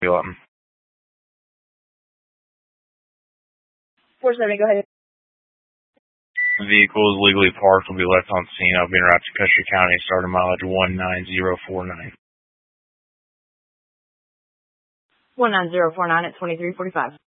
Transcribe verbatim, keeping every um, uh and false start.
eleven. four seventy, go ahead. Vehicle is legally parked, will be left on scene. I'll be en route to Custer County, starting mileage one nine zero four nine. one nine zero four nine at twenty-three forty-five.